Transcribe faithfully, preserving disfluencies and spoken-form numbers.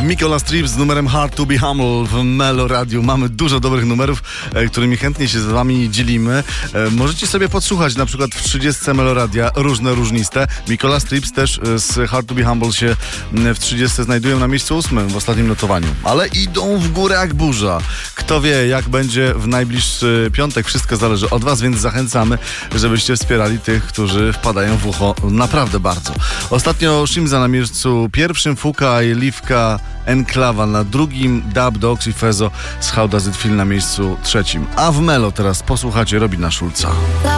Mikola Strips z numerem Hard to be Humble w Melo Radio. Mamy dużo dobrych numerów, e, którymi chętnie się z wami dzielimy. E, możecie sobie podsłuchać na przykład w trzydziestce Melo Radia różne, różniste. Mikola Strips też e, z Hard to be Humble się w trzydziestce znajdują na miejscu ósmym w ostatnim notowaniu. Ale idą w górę jak burza. Kto wie, jak będzie w najbliższy piątek. Wszystko zależy od was, więc zachęcamy, żebyście wspierali tych, którzy wpadają w ucho naprawdę bardzo. Ostatnio Shimza na miejscu pierwszym, Fuka i Liwka, Enklawa na drugim, Dub Dogs i Fezo z How Does It Feel na miejscu trzecim. A w Melo teraz posłuchacie Robina Schulza.